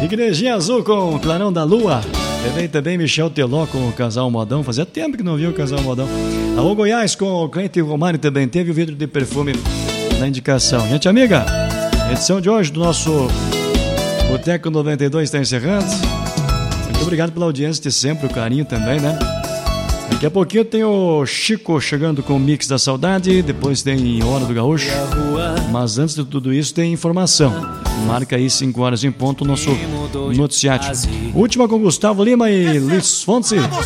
Igrejinha Azul com Clarão da Lua. Também Michel Teló com o Casal Modão. Fazia tempo que não viu o Casal Modão. Alô Goiás com o Clemente Romário também teve o vidro de perfume na indicação. Gente amiga, edição de hoje do nosso Boteco 92 está encerrando. Muito obrigado pela audiência de sempre, o carinho também, né? Daqui a pouquinho tem o Chico chegando com o Mix da Saudade. Depois tem Hora do Gaúcho. Mas antes de tudo isso tem informação. Marca aí 5 horas em ponto o nosso noticiário. Última com Gustavo Lima e Luiz Fonte.